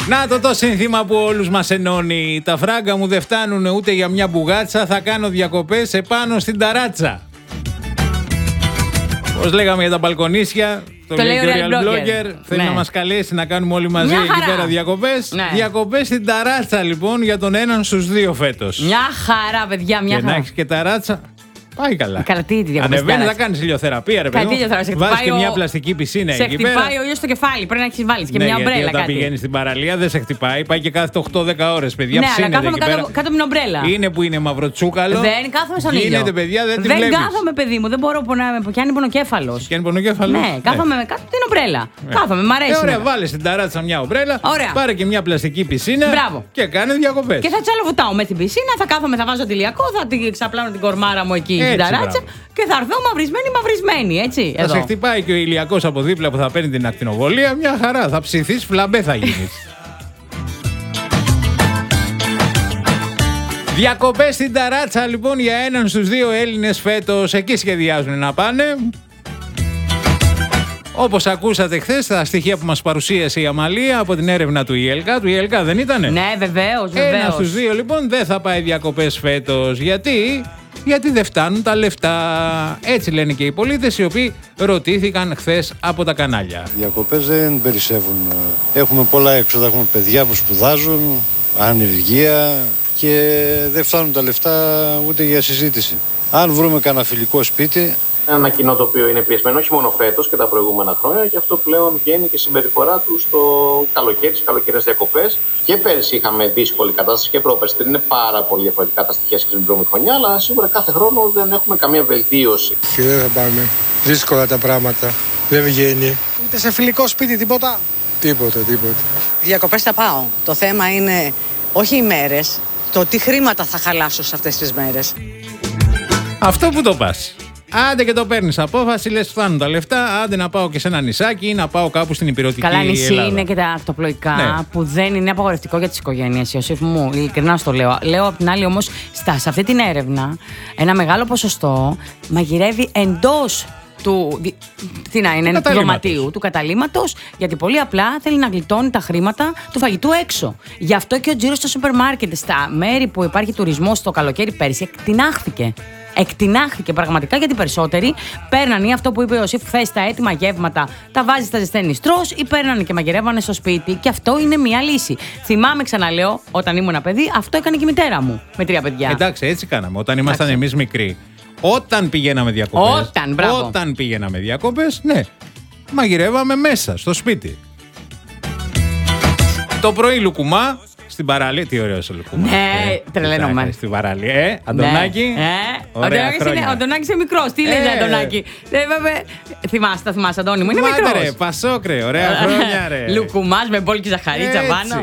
Να το σύνθημα που όλους μας ενώνει. Τα φράγκα μου δεν φτάνουν ούτε για μια μπουγάτσα. Θα κάνω διακοπές επάνω στην ταράτσα. Πώς λέγαμε για τα μπαλκονίσια. Το λέει ο Real Blogger. Θέλει να μας καλέσει να κάνουμε όλοι μαζί εκεί πέρα διακοπές. Ναι. Διακοπές στην ταράτσα λοιπόν για τον έναν στους δύο φέτος. Μια χαρά, παιδιά, μια χαρά. Και να έχεις και ταράτσα. Πάει καλά. Ανεβαίνει, θα κάνεις ηλιοθεραπεία, ρε παιδί. Βάζεις και μια πλαστική πισίνα εκεί πέρα. Σε χτυπάει ο ήλιος στο κεφάλι. Πρέπει να έχεις βάλει και μια ομπρέλα. Όταν πηγαίνεις στην παραλία δεν σε χτυπάει. Πάει και κάθεται 8-10 ώρες, παιδιά. Ναι, αλλά κάθομαι κάτω από την ομπρέλα. Είναι που είναι μαυροτσούκαλο. Δεν κάθομαι στον ήλιο. Γίνεται, παιδιά, δεν κάθομαι, παιδί μου. Δεν μπορώ να με πιάνει πονοκέφαλος. Πιάνει πονοκέφαλος. Ναι, κάθομαι κάτω από την ομπρέλα. Κάθομαι, μ' αρέσει. Ωραία, βάλε στην ταράτσα μια ομπρέλα. Πάρε και μια πλαστική πισίνα. Και κάνε διακοπές. Και θα τσαλοβουτάω με την πισίνα, θα κάθομαι, θα βάζω τηλιακό, θα ξαπλώνω την κορμάρα μου εκεί στην ταράτσα. Και θα έρθω μαυρισμένη, έτσι. Θα σε χτυπάει και ο ηλιακός από δίπλα που θα παίρνει την ακτινοβολία. Μια χαρά. Θα ψηθείς, φλαμπέ θα γίνεις. Διακοπές στην ταράτσα λοιπόν για έναν στους δύο Έλληνες φέτος. Εκεί σχεδιάζουν να πάνε. Όπως ακούσατε χθες, τα στοιχεία που μας παρουσίασε η Αμαλία από την έρευνα του ΙΕΛΚΑ. Του ΙΕΛΚΑ δεν ήτανε? Ναι, βεβαίως. Ένας στους δύο λοιπόν δεν θα πάει διακοπές φέτος. Γιατί δεν φτάνουν τα λεφτά. Έτσι λένε και οι πολίτες οι οποίοι ρωτήθηκαν χθες από τα κανάλια. Οι διακοπές δεν περισσεύουν. Έχουμε πολλά έξοδα, έχουμε παιδιά που σπουδάζουν, ανεργία και δεν φτάνουν τα λεφτά ούτε για συζήτηση. Αν βρούμε κανένα φιλικό σπίτι. Ένα κοινό το οποίο είναι πιεσμένο όχι μόνο φέτος και τα προηγούμενα χρόνια και αυτό πλέον βγαίνει και συμπεριφορά του στο καλοκαίρι, στις καλοκαιρινές διακοπές. Και πέρσι είχαμε δύσκολη κατάσταση και πρόπερσι. Δεν είναι πάρα πολύ διαφορετικά τα στοιχεία σχετικά με την προηγούμενη χρονιά, αλλά σίγουρα κάθε χρόνο δεν έχουμε καμία βελτίωση. Και δεν θα πάμε. Δύσκολα τα πράγματα. Δεν βγαίνει. Ούτε σε φιλικό σπίτι, τίποτα. Τίποτα. Διακοπές θα πάω. Το θέμα είναι όχι οι μέρες, το τι χρήματα θα χαλάσω σε αυτές τις μέρες. Αυτό που το πας. Άντε και το παίρνεις απόφαση, λες φτάνουν τα λεφτά. Άντε να πάω και σε ένα νησάκι ή να πάω κάπου στην υπηρετική Ελλάδα. Καλά, νησί είναι και τα ακτοπλοϊκά που δεν είναι απαγορευτικό για τις οικογένειες. Ιωσήφ μου, ειλικρινά στο λέω. Λέω απ' την άλλη όμως, σε αυτή την έρευνα, ένα μεγάλο ποσοστό μαγειρεύει εντός του δωματίου, του καταλύματος, γιατί πολύ απλά θέλει να γλιτώνει τα χρήματα του φαγητού έξω. Γι' αυτό και ο τζίρος στο σούπερ μάρκετ, στα μέρη που υπάρχει τουρισμός το καλοκαίρι πέρσι, εκτινάχθηκε πραγματικά, γιατί περισσότεροι παίρνανε αυτό που είπε ο Ιωσήφ χθες, τα έτοιμα γεύματα, τα βάζεις, τα ζεσταίνεις, τρως ή παίρνανε και μαγειρεύανε στο σπίτι. Και αυτό είναι μια λύση. Θυμάμαι, ξαναλέω, όταν ήμουν παιδί, αυτό έκανε και η μητέρα μου με 3 παιδιά. Εντάξει, έτσι κάναμε. Όταν ήμασταν εμείς μικροί. Όταν πηγαίναμε διακοπές. Ναι, μαγειρεύαμε μέσα στο σπίτι. Το πρωί λουκουμά. Στην παραλία, τι ωραίο ο λουκουμά. Ναι, τρελαίνομαι. Στην παραλία, Αντωνάκη. Ο Αντωνάκης είναι μικρός. Τι λέει, Αντωνάκη? Θυμάσαι, Αντώνη μου, είναι μικρός. Ρε, Πασόκρε, ωραία χρόνια, ρε. Λουκουμάς με μπόλικη ζαχαρίτσα πάνω.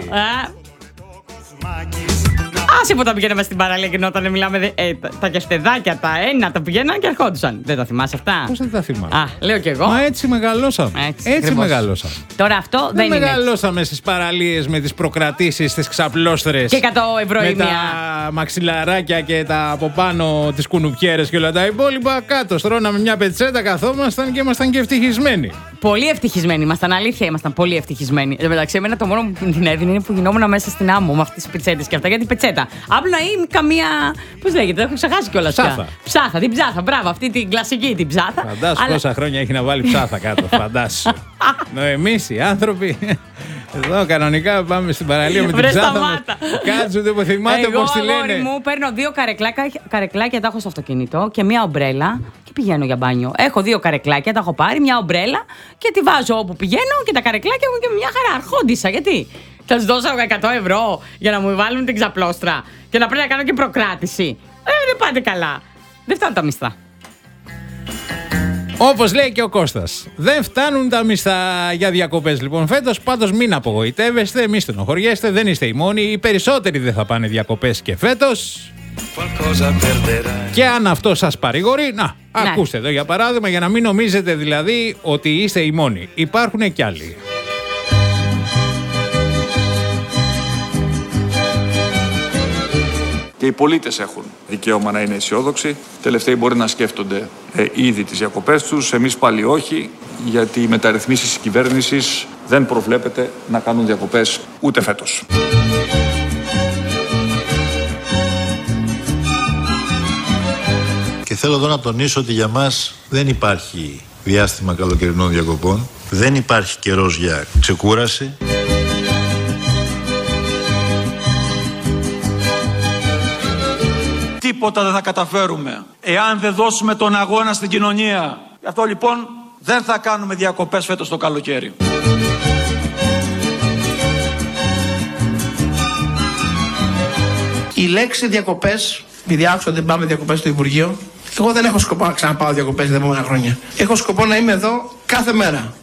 Άσε που τα πηγαίναμε στην παραλία και όταν μιλάμε τα κεφτεδάκια, τα ένα, τα πηγαίναν και ερχόντουσαν. Δεν τα θυμάσαι αυτά? Πώς δεν τα θυμάμαι? Α, λέω κι εγώ. Μα έτσι μεγαλώσαμε. Έτσι μεγαλώσαμε. Τώρα αυτό δεν είναι. Μεγαλώσαμε στις παραλίες με τις προκρατήσεις, τις ξαπλώστρες. Και 100 ευρώ η μία. Με τα μαξιλαράκια και τα από πάνω τις κουνουπιέρες και όλα τα υπόλοιπα. Κάτω στρώναμε μια πετσέτα, καθόμασταν και ήμασταν και ευτυχισμένοι. Πολύ ευτυχισμένοι ήμασταν, αλήθεια ήμασταν πολύ ευτυχισμένοι. Εν τω μεταξύ, εμένα το μόνο που την έδινε είναι που γινόμουν μέσα στην άμμο με αυτές τις πετσέτες και αυτά. Γιατί πετσέτα. Απλά ή καμία. Πώς λέγεται, το έχω ξεχάσει κιόλας. Ψάθα, την ψάθα, μπράβο, αυτή την κλασική την ψάθα. Φαντάσου πόσα χρόνια έχει να βάλει ψάθα κάτω, φαντάσου. Εμείς οι άνθρωποι. Εδώ κανονικά πάμε στην παραλία με την ψάθα μας. Κάτσονται που θυμάται πώς τη λένε. Εγώ μου παίρνω 2 καρεκλάκια, τα έχω στο αυτοκίνητο και μια ομπρέλα και πηγαίνω για μπάνιο. Έχω 2 καρεκλάκια, τα έχω πάρει, μια ομπρέλα και τη βάζω όπου πηγαίνω και τα καρεκλάκια μου και μια χαρά. Αρχόντισα, γιατί? Θα τους δώσω 100 ευρώ για να μου βάλουν την ξαπλώστρα και να πρέπει να κάνω και προκράτηση. Δεν πάτε καλά. Δεν φτάνουν τα μισθά. Όπως λέει και ο Κώστας, δεν φτάνουν τα μισθά για διακοπές λοιπόν φέτος. Πάντως μην απογοητεύεστε, μη στενοχωριέστε, δεν είστε οι μόνοι. Οι περισσότεροι δεν θα πάνε διακοπές και φέτος. Και αν αυτό σας παρηγορεί, ακούστε εδώ για παράδειγμα, για να μην νομίζετε δηλαδή ότι είστε οι μόνοι. Υπάρχουν κι άλλοι. Και οι πολίτες έχουν δικαίωμα να είναι αισιόδοξοι. Τελευταίοι μπορεί να σκέφτονται ήδη τις διακοπές τους. Εμείς πάλι όχι, γιατί οι μεταρρυθμίσεις της κυβέρνησης δεν προβλέπεται να κάνουν διακοπές ούτε φέτος. Και θέλω εδώ να τονίσω ότι για μας δεν υπάρχει διάστημα καλοκαιρινών διακοπών. Δεν υπάρχει καιρός για ξεκούραση. Τίποτα δεν θα καταφέρουμε εάν δεν δώσουμε τον αγώνα στην κοινωνία. Γι' αυτό λοιπόν δεν θα κάνουμε διακοπές φέτος το καλοκαίρι. Η λέξη διακοπές, επειδή άκουσα ότι πάμε διακοπές στο Υπουργείο, εγώ δεν έχω σκοπό να ξαναπάω διακοπές τα επόμενα χρόνια. Έχω σκοπό να είμαι εδώ κάθε μέρα.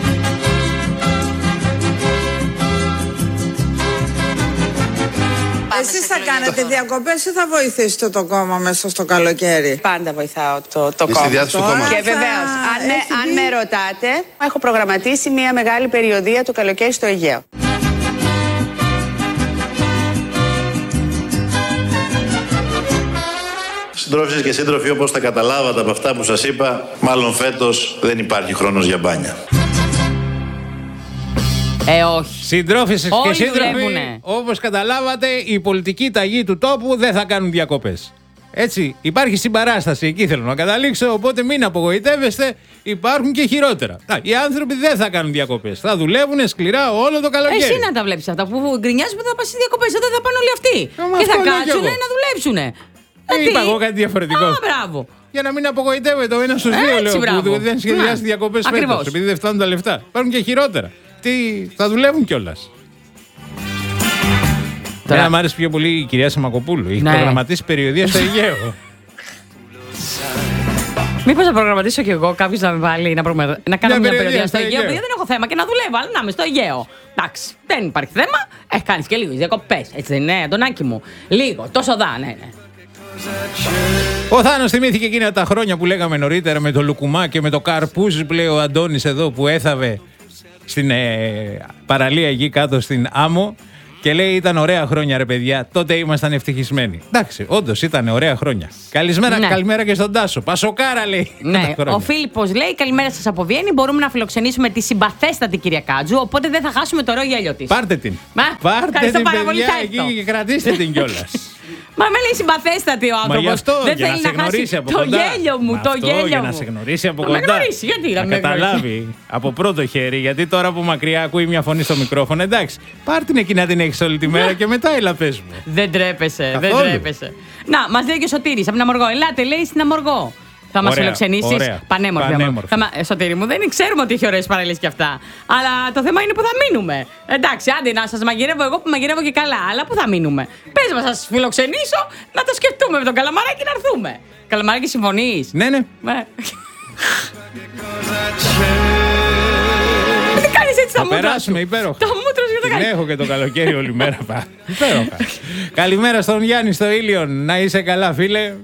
Εσείς θα κάνετε διακοπές ή θα βοηθήσετε το κόμμα μέσα στο καλοκαίρι? Πάντα βοηθάω το κόμμα. Και βεβαίως, αν με ρωτάτε, έχω προγραμματίσει μια μεγάλη περιοδεία το καλοκαίρι στο Αιγαίο. Συντρόφισσες και σύντροφοι, όπως τα καταλάβατε από αυτά που σας είπα, μάλλον φέτος δεν υπάρχει χρόνος για μπάνια. Όχι. Συντρόφισσες και σύντροφοι, όπως καταλάβατε, η πολιτική ταγή του τόπου δεν θα κάνουν διακοπές. Έτσι, υπάρχει συμπαράσταση, εκεί θέλω να καταλήξω, οπότε μην απογοητεύεστε, υπάρχουν και χειρότερα. Οι άνθρωποι δεν θα κάνουν διακοπές, θα δουλεύουν σκληρά όλο το καλοκαίρι. Εσύ να τα βλέπεις αυτά που γκρινιάζουν που θα πας στις διακοπές, όταν θα πάνε όλοι αυτοί. Και θα κάτσουν να δουλέψουν. Είπα εγώ κάτι διαφορετικό. Μπράβο. Για να μην απογοητεύεται ο ένας στους δύο, λέω, που δεν σχεδιάζει διακοπές φέτος, επειδή δεν φτάνουν τα λεφτά. Υπάρχουν και χειρότερα. Θα δουλεύουν κιόλας. Τώρα μου άρεσε πιο πολύ η κυρία Σαμακοπούλου. Έχει προγραμματίσει περιοδία στο Αιγαίο. Μήπως θα προγραμματίσω κι εγώ κάποιος να με βάλει να κάνω μια περιοδία στο Αιγαίο? Γιατί δεν έχω θέμα και να δουλεύω, αλλά να είμαι στο Αιγαίο. Εντάξει, δεν υπάρχει θέμα. Κάνεις και λίγο διακοπές. Έτσι δεν είναι, Αντωνάκη μου? Λίγο, τόσο δα, ναι. Ο Θάνος θυμήθηκε εκείνα τα χρόνια που λέγαμε νωρίτερα με το Λουκουμά και με το καρπούζι που λέει ο Αντώνης εδώ που έθαβε στην παραλία εκεί κάτω στην Άμμο και λέει ήταν ωραία χρόνια ρε παιδιά, τότε ήμασταν ευτυχισμένοι. Εντάξει, όντως ήταν ωραία χρόνια. Καλημέρα και στον Τάσο. Πασοκάρα λέει. Ναι, ο Φίλιππος λέει καλημέρα σας από Βιέννη. Μπορούμε να φιλοξενήσουμε τη συμπαθέστατη κυρία Κάτζου, οπότε δεν θα χάσουμε το ωραίο γέλιο της. Πάρτε την. Πάρτε την παιδιά εκεί και κρατήστε την κιόλας. Μα με λέει συμπαθέστατη ο άνθρωπος. Μα γι' αυτό, δεν για θέλει να σε γνωρίσει από κοντά. Το γέλιο μου, το γέλιο για μου. να σε γνωρίσει από κοντά. Να με γνωρίσει, γιατί να καταλάβει από πρώτο χέρι. Γιατί τώρα από μακριά ακούει μια φωνή στο μικρόφωνο. Εντάξει, πάρ' την εκεί να την έχεις όλη τη μέρα και μετά έλα πες μου. Δεν τρέπεσαι, δεν τρέπεσαι. Να, μας λέει και ο Σωτήρης από την Αμοργό. Ελάτε, λέει στην Αμοργό. Θα μας φιλοξενήσεις. Πανέμορφη. Σωτήρη μου, δεν ξέρουμε ότι έχει ωραίες παραλίες και αυτά. Αλλά το θέμα είναι που θα μείνουμε. Εντάξει, άντε να σας μαγειρεύω εγώ που μαγειρεύω και καλά. Αλλά που θα μείνουμε? Πες μας, θα σας φιλοξενήσω, να το σκεφτούμε με τον Καλαμαράκη να έρθουμε. Καλαμαράκη, συμφωνείς? Ναι. Τι κάνεις έτσι τα μούτρα σου? Περάσουμε υπέροχα. Τα μούτρα σου την έχω και το καλοκαίρι όλη μέρα. Υπέροχα. Καλημέρα στον Γιάννη στο Ήλιον. Να είσαι καλά, φίλε.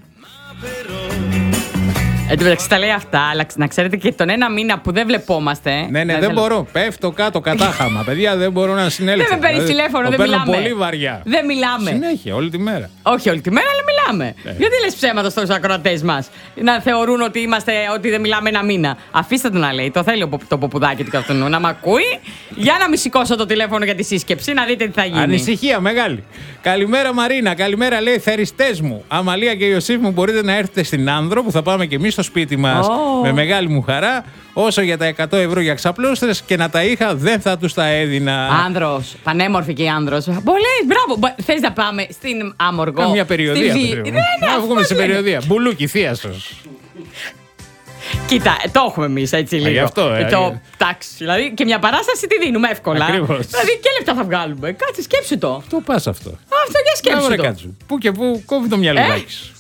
Εν τω μεταξύ τα λέει αυτά, αλλά να ξέρετε και τον ένα μήνα που δεν βλεπόμαστε. Ναι, δεν μπορώ. Πέφτω κάτω κατάχαμα. Παιδιά, δεν μπορώ να συνέλθω. Δεν με παίρνει τηλέφωνο, δεν μιλάμε. Πολύ βαριά. Δεν μιλάμε. Συνέχεια, όλη τη μέρα. Όχι όλη τη μέρα, αλλά μιλάμε. Γιατί λες ψέματα στους ακροατές μας να θεωρούν ότι δεν μιλάμε ένα μήνα? Αφήστε τον να λέει. Το θέλει το ποπουδάκι του καυτονού να μ' ακούει. Για να μην σηκώσω το τηλέφωνο για τη σύσκεψη, να δείτε τι θα γίνει. Ανησυχία μεγάλη. Καλημέρα Μαρίνα, καλημέρα λέει θεριστές μου. Αμαλία και Ιωσήφ μου, μπορείτε να έρθετε στην Άνδρο που θα πάμε και εμείς στο σπίτι μας με μεγάλη μου χαρά. Όσο για τα 100 ευρώ για ξαπλώστρες και να τα είχα, δεν θα τους τα έδινα. Άνδρος, πανέμορφη και η Άνδρος. Πολύ, μπράβο. Θες να πάμε στην Αμοργό? Μια περιοδία. Να βγούμε σε περιοδία. Μπουλούκι, θείασος. Κοίτα, το έχουμε εμείς έτσι λίγο. Γι' αυτό, τάξη. Δηλαδή και μια παράσταση τη δίνουμε εύκολα. Ακριβώς. Δηλαδή και λεπτά θα βγάλουμε. Κάτσε, σκέψου το. Το πας αυτό. Αυτό για σκέψου το. Κάτσου. Πού και πού κόβει το μυαλουδάκι σου.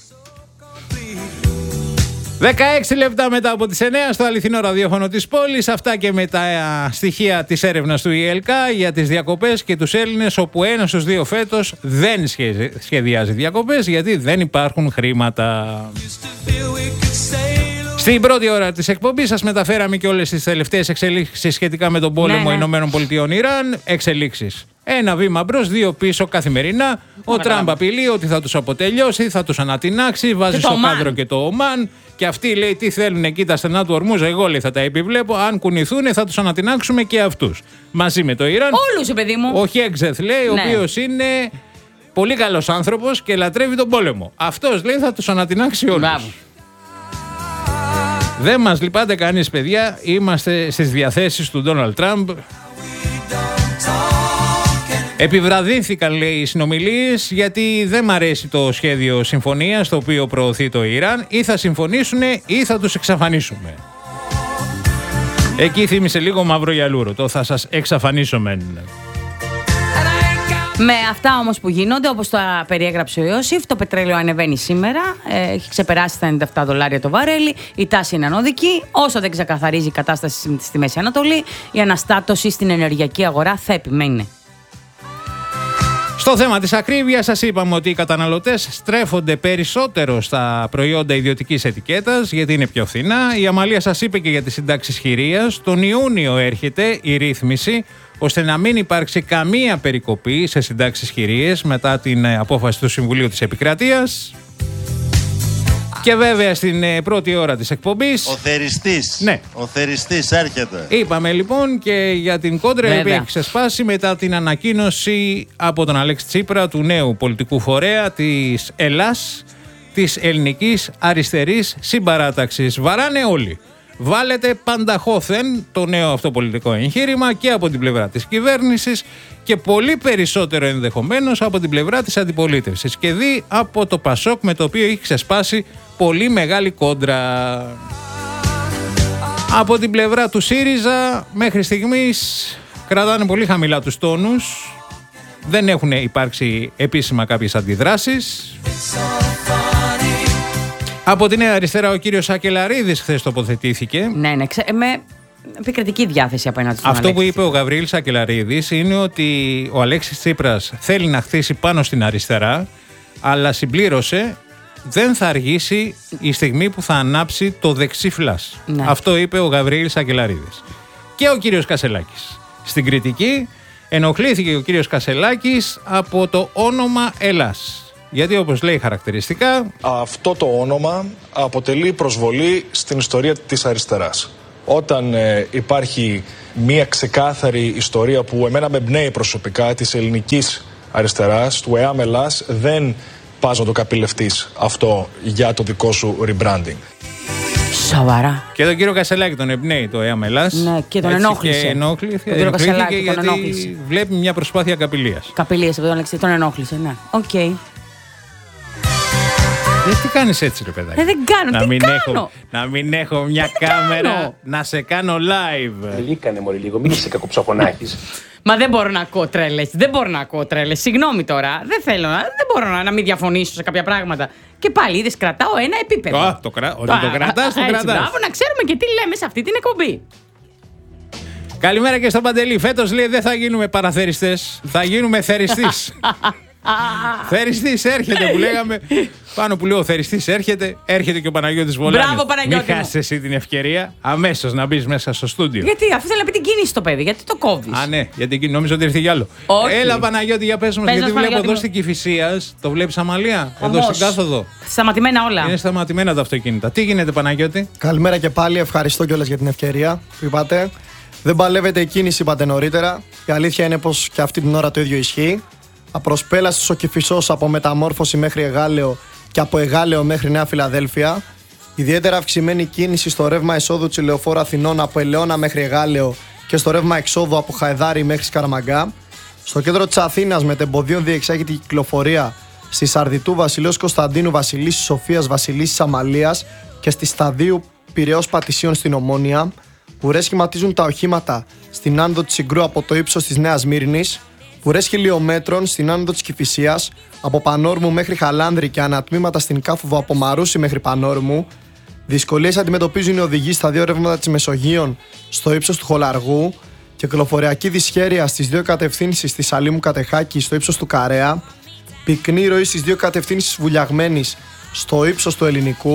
16 λεπτά μετά από τις 9 στο αληθινό ραδιόφωνο της πόλης. Αυτά και με τα στοιχεία της έρευνας του ΙΕΛΚΑ για τις διακοπές και τους Έλληνες, όπου ένας στους δύο φέτος δεν σχεδιάζει διακοπές γιατί δεν υπάρχουν χρήματα. Στην πρώτη ώρα της εκπομπής σας μεταφέραμε και όλες τις τελευταίες εξελίξεις σχετικά με τον πόλεμο Ηνωμένων Πολιτειών Ιράν. Εξελίξεις. Ένα βήμα μπρος, 2 πίσω καθημερινά. Ο Τραμπ απειλεί ότι θα τους αποτελειώσει, θα τους ανατινάξει, βάζει στο κάδρο και το Ομάν. Και αυτοί λέει τι θέλουν εκεί τα στενά του Ορμούζ. Εγώ λέει θα τα επιβλέπω. Αν κουνηθούν θα τους ανατινάξουμε και αυτούς. Μαζί με το Ιράν. Όλους, παιδί μου. Ο Χέγξεθ λέει, ο οποίος είναι πολύ καλός άνθρωπος και λατρεύει τον πόλεμο. Αυτός λέει θα τους ανατινάξει όλους. Μπράβο. Δεν μας λυπάται κανείς, παιδιά. Είμαστε στις διαθέσεις του Ντόναλντ Τραμπ. Επιβραδύνθηκαν, λέει, οι συνομιλίες γιατί δεν μ' αρέσει το σχέδιο συμφωνίας το οποίο προωθεί το Ιράν. Ή θα συμφωνήσουν ή θα τους εξαφανίσουμε. Εκεί θύμισε λίγο Μαύρο Γιαλούρο. Το θα σας εξαφανίσουμε. Με αυτά όμως που γίνονται, όπως το περιέγραψε ο Ιώσιφ, το πετρέλαιο ανεβαίνει σήμερα, έχει ξεπεράσει τα $97 το βαρέλι, η τάση είναι ανωδική. Όσο δεν ξεκαθαρίζει η κατάσταση στη Μέση Ανατολή, η αναστάτωση στην ενεργειακή αγορά θα επιμένει. Στο θέμα της ακρίβειας σας είπαμε ότι οι καταναλωτές στρέφονται περισσότερο στα προϊόντα ιδιωτικής ετικέτας γιατί είναι πιο φθηνά. Η Αμαλία σας είπε και για τις συντάξεις χειρίας. Τον Ιούνιο έρχεται η ρύθμιση ώστε να μην υπάρξει καμία περικοπή σε συντάξεις χειρίες μετά την απόφαση του Συμβουλίου της Επικρατείας. Και βέβαια στην πρώτη ώρα της εκπομπής. Ο θεριστής. Ναι. Ο θεριστής έρχεται. Είπαμε λοιπόν και για την κόντρα η οποία έχει ξεσπάσει μετά την ανακοίνωση από τον Αλέξη Τσίπρα του νέου πολιτικού φορέα της Ελλάς, της Ελληνικής Αριστερής Συμπαράταξης. Βαράνε όλοι. Βάλετε πανταχώθεν το νέο αυτό πολιτικό εγχείρημα και από την πλευρά της κυβέρνησης και πολύ περισσότερο ενδεχομένως από την πλευρά της αντιπολίτευσης και δει από το Πασόκ με το οποίο έχει ξεσπάσει πολύ μεγάλη κόντρα. Από την πλευρά του ΣΥΡΙΖΑ μέχρι στιγμής κρατάνε πολύ χαμηλά τους τόνους, δεν έχουν υπάρξει επίσημα κάποιες αντιδράσεις. Από τη Νέα Αριστερά ο κύριος Σακελαρίδης χθες τοποθετήθηκε. Ναι, με επικριτική διάθεση απέναντι στον Αυτό που είπε ο Γαβρίλ Σακελαρίδης είναι ότι ο Αλέξης Τσίπρας θέλει να χτίσει πάνω στην αριστερά, αλλά συμπλήρωσε δεν θα αργήσει η στιγμή που θα ανάψει το δεξί φλας. Ναι. Αυτό είπε ο Γαβρίλ Σακελαρίδης. Και ο κύριος Κασελάκης. Στην κριτική ενοχλήθηκε ο κύριος Κασελάκης από το όνομα Ελλάς. Γιατί όπως λέει χαρακτηριστικά, αυτό το όνομα αποτελεί προσβολή στην ιστορία της αριστεράς. Όταν υπάρχει μια ξεκάθαρη ιστορία που εμένα με εμπνέει προσωπικά της ελληνικής αριστεράς, του ΕΑΜ Ελλάς, δεν πας να το καπηλευτείς αυτό για το δικό σου rebranding. Σοβαρά. Και τον κύριο Κασελάκη τον εμπνέει το ΕΑΜ Ελλάς. Ναι, και τον ενόχλησε. Και ενόχλησε γιατί βλέπει μια προσπάθεια καπηλείας. Καπηλείας, τον ενόχλησε, ναι. Οκ. Τι κάνεις έτσι ρε παιδάκι? Δεν κάνω, να μην έχω μια κάμερα να σε κάνω live. Λύκανε μωρή λίγο, μην είσαι κακοψαφωνάκης. Μα δεν μπορώ να ακούω τρέλες, Συγγνώμη τώρα, δεν μπορώ να μην διαφωνήσω σε κάποια πράγματα. Και πάλι είδες, κρατάω ένα επίπεδο. Όταν το κρατάς, το κρατάς. Μπράβο, να ξέρουμε και τι λέμε σε αυτή την εκπομπή. Καλημέρα και στον Παντελή. Φέτος λέει δεν θα γίνουμε παραθεριστές, θα γίνουμε θεριστής. Θεριστής έρχεται που λέγαμε. Πάνω που λέω θεριστής έρχεται και ο Παναγιώτης Βολάνης. Μπράβο, Παναγιώτη. Μην χάσεις εσύ την ευκαιρία αμέσως να μπεις μέσα στο στούντιο. Γιατί, αφού θέλει να πει την κίνηση το παιδί, γιατί το κόβεις? Α, ναι, γιατί νόμιζα ότι ήρθε κι άλλο. Όχι. Έλα, Παναγιώτη, για πες μας, γιατί βλέπω εδώ στην Κηφισίας, το βλέπεις Αμαλία, εδώ στην κάθοδο. Σταματημένα όλα. Είναι σταματημένα τα αυτοκίνητα. Τι γίνεται, Παναγιώτη? Καλημέρα και πάλι, ευχαριστώ κιόλας για την ευκαιρία που είπατε. Δεν παλεύεται η κίνηση, είπατε νωρίτερα. Η αλήθεια είναι πως και αυτή την ώρα το ίδιο ισχύει. Απροσπέλαστος ο Κηφισός από Μεταμόρφωση μέχρι Εγάλεο και από Εγάλεο μέχρι Νέα Φιλαδέλφια. Ιδιαίτερα αυξημένη κίνηση στο ρεύμα εισόδου της Λεωφόρου Αθηνών από Ελαιώνα μέχρι Εγάλεο και στο ρεύμα εξόδου από Χαϊδάρη μέχρι Σκαραμαγκά. Στο κέντρο της Αθήνας μετεμποδίων διεξάγεται η κυκλοφορία στη Σαρδιτού Βασιλέως Κωνσταντίνου, Βασιλίσσης Σοφίας, Βασιλίσσης Αμαλίας και στη Σταδίου Πειραιώς Πατησίων στην Ομόνια. Ουρές σχηματίζουν τα οχήματα στην άνοδο της Συγκρού από το ύψος της Νέας Μύρινης. Ουρές χιλιομέτρων στην άνοδο της Κηφισίας από Πανόρμου μέχρι Χαλάνδρη και ανατμήματα στην κάθοδο από Μαρούσι μέχρι Πανόρμου. Δυσκολίες αντιμετωπίζουν οι οδηγοί στα δύο ρεύματα της Μεσογείων στο ύψος του Χολαργού. Κυκλοφοριακή δυσχέρεια στις δύο κατευθύνσεις της Αλήμου Κατεχάκη στο ύψος του Καρέα. Πυκνή ροή στις δύο κατευθύνσεις Βουλιαγμένης στο ύψος του Ελληνικού.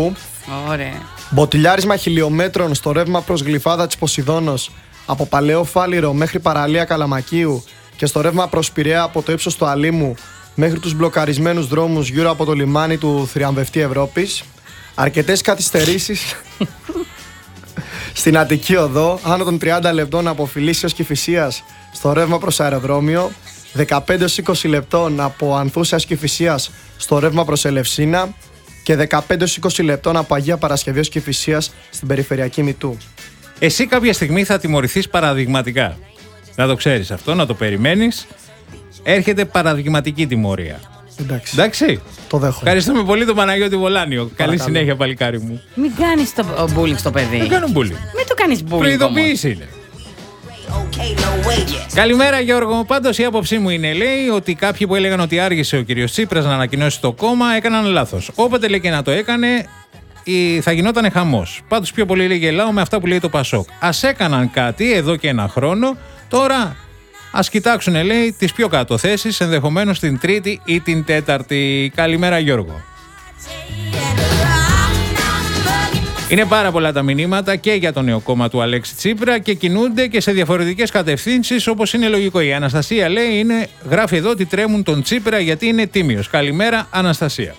Ωραία. Μποτιλιάρισμα χιλιόμετρων στο ρεύμα προς Γλυφάδα της Ποσειδώνος από Παλαιό Φάληρο μέχρι παραλία Καλαμακίου και στο ρεύμα προς Πειραιά από το ύψος του Αλήμου μέχρι τους μπλοκαρισμένους δρόμους γύρω από το λιμάνι του θριαμβευτή Ευρώπης. Αρκετές καθυστερήσεις στην Αττική Οδό, άνω των 30 λεπτών από Φιλίσσιος Κηφισίας στο ρεύμα προς αεροδρόμιο, 15-20 λεπτών από Ανθούσιας Κηφισίας στο ρεύμα προς Ελευσίνα και 15-20 λεπτών από Αγία Παρασκευής Κηφισίας στην περιφερειακή Μητού. Εσύ κάποια στιγμή θα τιμωρηθείς παραδειγματικά. Να το ξέρεις αυτό, να το περιμένεις. Έρχεται παραδειγματική τιμωρία. Εντάξει. Το δέχομαι. Ευχαριστούμε πολύ τον Παναγιώτη Βολάνιο. Καλή συνέχεια, παλικάρι μου. Μην κάνεις το bullying στο παιδί. Δεν κάνω bullying. Μην το κάνεις bullying. Προειδοποίηση είναι. Καλημέρα, Γιώργο. Πάντως η άποψή μου είναι, λέει, ότι κάποιοι που έλεγαν ότι άργησε ο κύριος Τσίπρας να ανακοινώσει το κόμμα έκαναν λάθος. Όποτε λέει και να το έκανε, θα γινόταν χαμός. Πάντως πιο πολύ λέει γελάω με αυτά που λέει το Πασόκ. Ας έκαναν κάτι εδώ και ένα χρόνο, τώρα ας κοιτάξουν, λέει, τις πιο κάτω θέσεις, ενδεχομένως την Τρίτη ή την Τέταρτη. Καλημέρα, Γιώργο. Είναι πάρα πολλά τα μηνύματα και για το νέο κόμμα του Αλέξη Τσίπρα και κινούνται και σε διαφορετικές κατευθύνσεις, όπως είναι λογικό. Η Αναστασία λέει, γράφει εδώ ότι τρέμουν τον Τσίπρα γιατί είναι τίμιος. Καλημέρα, Αναστασία.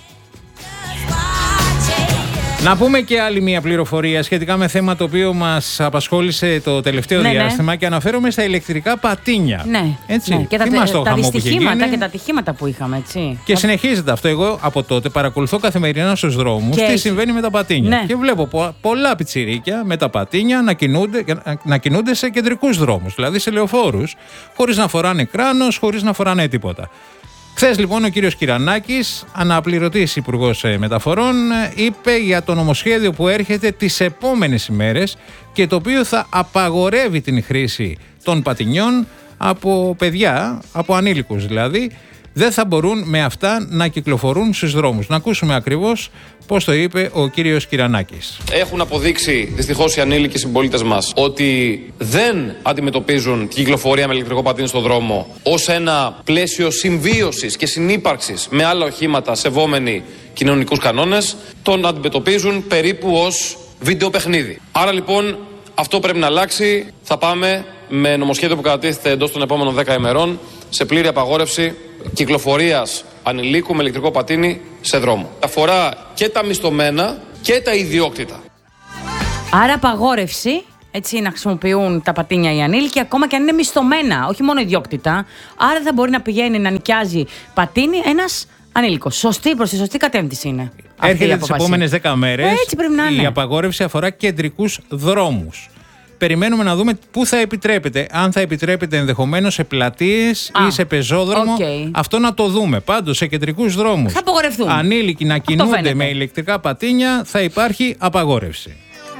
Να πούμε και άλλη μια πληροφορία σχετικά με θέμα το οποίο μας απασχόλησε το τελευταίο διάστημα και αναφέρομαι στα ηλεκτρικά πατίνια. Ναι, έτσι. Ναι. Και τα δυστυχήματα και τα ατυχήματα που είχαμε, έτσι. Και συνεχίζεται αυτό. Εγώ από τότε παρακολουθώ καθημερινά στους δρόμους τι συμβαίνει με τα πατίνια. Ναι. Και βλέπω πολλά πιτσιρίκια με τα πατίνια να κινούνται σε κεντρικούς δρόμους, δηλαδή σε λεωφόρους, χωρίς να φοράνε κράνος, χωρίς να φοράνε τίποτα. Χθες λοιπόν ο κύριος Κυρανάκης, αναπληρωτής υπουργός μεταφορών, είπε για το νομοσχέδιο που έρχεται τις επόμενες ημέρες και το οποίο θα απαγορεύει την χρήση των πατινιών από παιδιά, από ανήλικους δηλαδή, δεν θα μπορούν με αυτά να κυκλοφορούν στους δρόμους. Να ακούσουμε ακριβώς πώς το είπε ο κύριος Κυρανάκης. Έχουν αποδείξει δυστυχώς οι ανήλικοι συμπολίτες μας ότι δεν αντιμετωπίζουν την κυκλοφορία με ηλεκτρικό πατίνι στον δρόμο ως ένα πλαίσιο συμβίωσης και συνύπαρξης με άλλα οχήματα σεβόμενοι κοινωνικούς κανόνες, τον αντιμετωπίζουν περίπου ως βίντεο παιχνίδι. Άρα λοιπόν αυτό πρέπει να αλλάξει. Θα πάμε με νομοσχέδιο που κατατίθεται εντός των επόμενων 10 ημερών σε πλήρη απαγόρευση κυκλοφορίας ανηλίκου με ηλεκτρικό πατίνι σε δρόμο. Αφορά και τα μισθωμένα και τα ιδιόκτητα. Άρα απαγόρευση, έτσι, να χρησιμοποιούν τα πατίνια οι ανήλικοι, ακόμα και αν είναι μισθωμένα, όχι μόνο ιδιόκτητα. Άρα θα μπορεί να πηγαίνει να νοικιάζει πατίνι ένας ανήλικος. Σωστή, προς τη σωστή κατεύθυνση είναι. Έρχεται τις επόμενες 10 μέρες. Έτσι πρέπει να είναι. Η απαγόρευση αφορά κεντρικούς δρόμους. Περιμένουμε να δούμε πού θα επιτρέπεται. Αν θα επιτρέπεται ενδεχομένως σε πλατείες ή σε πεζόδρομο. Αυτό να το δούμε. Πάντως σε κεντρικούς δρόμους. Θα απαγορευτούν. Ανήλικοι να κινούνται με ηλεκτρικά πατίνια, θα υπάρχει απαγόρευση.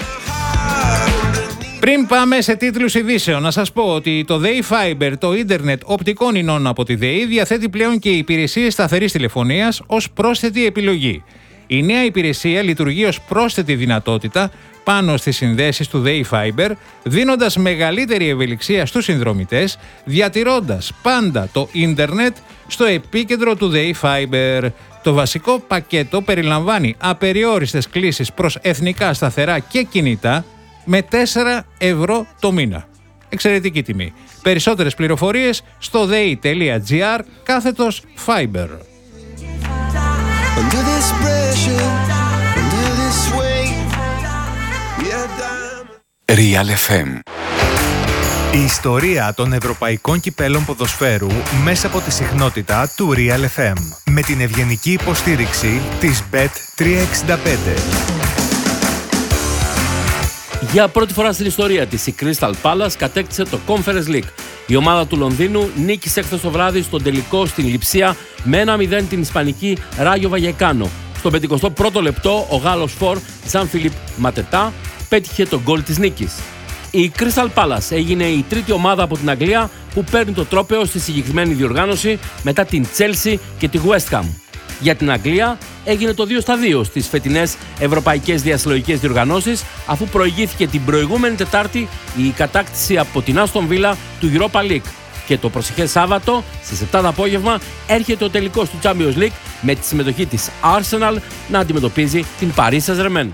Πριν πάμε σε τίτλους ειδήσεων, να σας πω ότι το ΔΕΗ Fiber, το ίντερνετ οπτικών ινών από τη ΔΕΗ, διαθέτει πλέον και υπηρεσίες σταθερής τηλεφωνίας ως πρόσθετη επιλογή. Η νέα υπηρεσία λειτουργεί ως πρόσθετη δυνατότητα πάνω στις συνδέσεις του ΔΕΗ Fiber, δίνοντας μεγαλύτερη ευελιξία στους συνδρομητές, διατηρώντας πάντα το ίντερνετ στο επίκεντρο του ΔΕΗ Fiber. Το βασικό πακέτο περιλαμβάνει απεριόριστες κλήσεις προς εθνικά σταθερά και κινητά με 4 ευρώ το μήνα. Εξαιρετική τιμή. Περισσότερες πληροφορίες στο dei.gr/Fiber. Real FM. Η ιστορία των ευρωπαϊκών κυπέλων ποδοσφαίρου μέσα από τη συχνότητα του Real FM. Με την ευγενική υποστήριξη της Bet365. Για πρώτη φορά στην ιστορία της, η Crystal Palace κατέκτησε το Conference League. Η ομάδα του Λονδίνου νίκησε χθες το βράδυ στον τελικό στην Λειψία με 1-0 την ισπανική Ράγιο Βαγεκάνο. Στο 51ο λεπτό, ο Γάλλος φορ Τζαν Φιλιπ Ματετά πέτυχε τον γκολ της νίκης. Η Crystal Palace έγινε η τρίτη ομάδα από την Αγγλία που παίρνει το τρόπαιο στη συγκεκριμένη διοργάνωση μετά την Chelsea και τη West Ham. Για την Αγγλία έγινε το 2-2 στις φετινές ευρωπαϊκές διασυλλογικές διοργανώσεις, αφού προηγήθηκε την προηγούμενη Τετάρτη η κατάκτηση από την Aston Villa του Europa League. Και το προσεχές Σάββατο στις 7 το απόγευμα έρχεται ο τελικός του Champions League με τη συμμετοχή της Arsenal να αντιμετωπίζει την Paris Saint-Germain.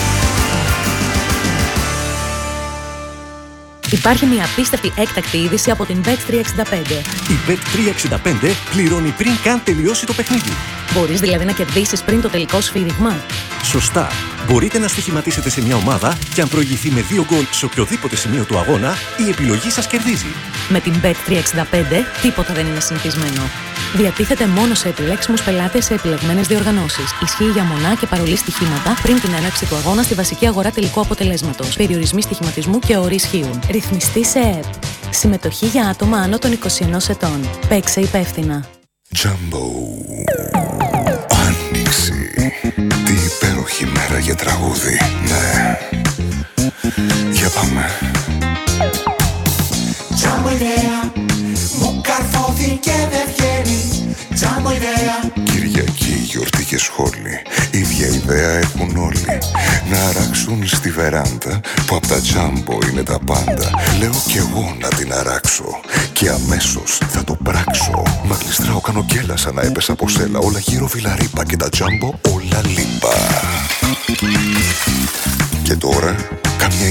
Υπάρχει μια απίστευτη έκτακτη είδηση από την Bet365. Η Bet365 πληρώνει πριν καν τελειώσει το παιχνίδι. Μπορείς δηλαδή να κερδίσεις πριν το τελικό σφύριγμα. Σωστά. Μπορείτε να στοιχηματίσετε σε μια ομάδα και αν προηγηθεί με 2 γκολ σε οποιοδήποτε σημείο του αγώνα, η επιλογή σας κερδίζει. Με την Bet365 τίποτα δεν είναι συνηθισμένο. Διατίθεται μόνο σε επιλέξιμους πελάτες σε επιλεγμένες διοργανώσεις. Ισχύει για μονά και παρολί στοιχήματα πριν την έναρξη του αγώνα στη βασική αγορά τελικού αποτελέσματος. Περιορισμοί στοιχηματισμού και όροι ισχύουν. Ρυθμιστή σε ΕΕΠ. Συμμετοχή για άτομα άνω των 21 ετών. Παίξε υπεύθυνα. Jumbo. Άνοιξη. Τι υπέροχη μέρα για τραγούδι. Ναι. Για πάμε. Jumbo ιδέα. Μου καρφώθηκε και δεν βγαίνει. Jumbo ιδέα. Κυριακή, γιορτή και σχόλη. Ίδια ιδέα έχουν όλοι. Να αράξουν στη βεράντα που απ' τα Jumbo είναι τα πάντα. Λέω κι εγώ να την αράξω και αμέσως θα το πράξω. Μα γλιστράω, κάνω γκέλα σαν να έπεσα από σέλα. Όλα γύρω βιλαρίπα και τα Jumbo όλα λίπα. Και τώρα